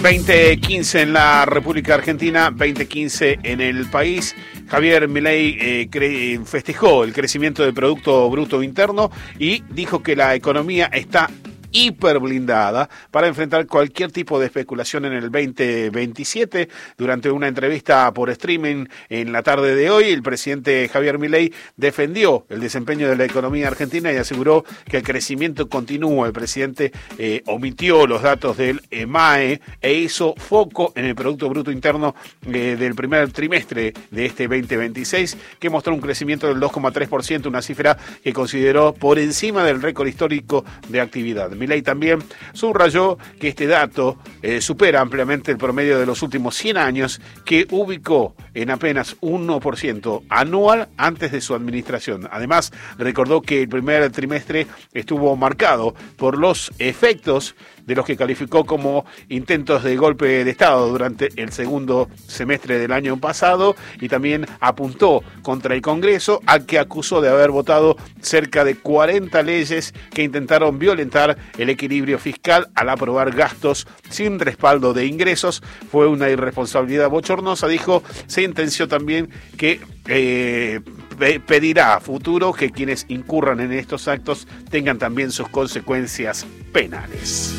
2015 en la República Argentina, 2015 en el país. Javier Milei festejó el crecimiento del Producto Bruto Interno y dijo que la economía está hiper blindada para enfrentar cualquier tipo de especulación en el 2027. Durante una entrevista por streaming en la tarde de hoy, el presidente Javier Milei defendió el desempeño de la economía argentina y aseguró que el crecimiento continúa. El presidente omitió los datos del MAE e hizo foco en el Producto Bruto Interno del primer trimestre de este 2026, que mostró un crecimiento del 2,3%, una cifra que consideró por encima del récord histórico de actividad. Milei también subrayó que este dato supera ampliamente el promedio de los últimos 100 años, que ubicó en apenas 1% anual antes de su administración. Además, recordó que el primer trimestre estuvo marcado por los efectos de los que calificó como intentos de golpe de Estado durante el segundo semestre del año pasado, y también apuntó contra el Congreso, al que acusó de haber votado cerca de 40 leyes que intentaron violentar el equilibrio fiscal al aprobar gastos sin respaldo de ingresos. Fue una irresponsabilidad bochornosa, dijo. Se intenció también que pedirá a futuro que quienes incurran en estos actos tengan también sus consecuencias penales.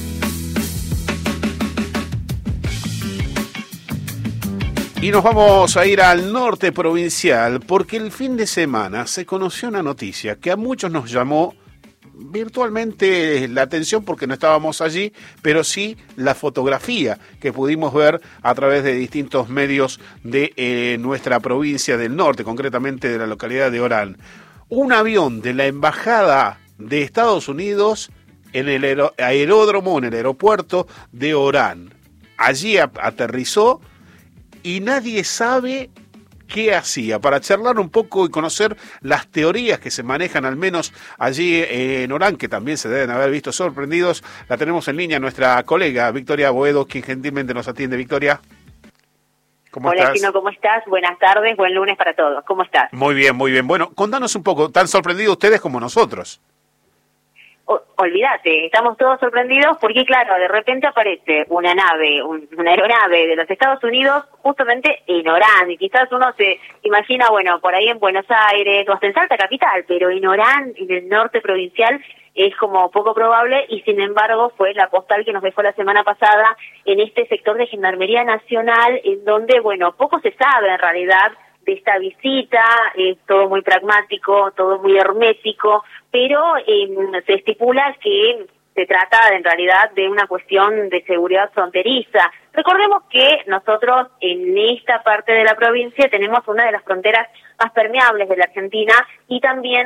Y nos vamos a ir al norte provincial, porque el fin de semana se conoció una noticia que a muchos nos llamó virtualmente la atención, porque no estábamos allí, pero sí la fotografía que pudimos ver a través de distintos medios de nuestra provincia del norte, concretamente de la localidad de Orán. Un avión de la Embajada de Estados Unidos en el aeródromo, en el aeropuerto de Orán. Allí aterrizó y nadie sabe qué hacía. Para charlar un poco y conocer las teorías que se manejan, al menos allí en Orán, que también se deben haber visto sorprendidos, la tenemos en línea nuestra colega Victoria Boedo, quien gentilmente nos atiende. Victoria, ¿cómo estás? Hola, Chino, ¿cómo estás? Buenas tardes, buen lunes para todos. ¿Cómo estás? Muy bien, muy bien. Bueno, contanos un poco, ¿tan sorprendidos ustedes como nosotros? Olvídate, estamos todos sorprendidos porque, claro, de repente aparece una nave, una aeronave de los Estados Unidos justamente en Orán, y quizás uno se imagina, bueno, por ahí en Buenos Aires o hasta en Salta capital, pero en Orán, en el norte provincial, es como poco probable, y sin embargo fue la postal que nos dejó la semana pasada en este sector de Gendarmería Nacional, en donde, bueno, poco se sabe en realidad de esta visita. Es todo muy pragmático, todo muy hermético, pero se estipula que se trata en realidad de una cuestión de seguridad fronteriza. Recordemos que nosotros en esta parte de la provincia tenemos una de las fronteras más permeables de la Argentina, y también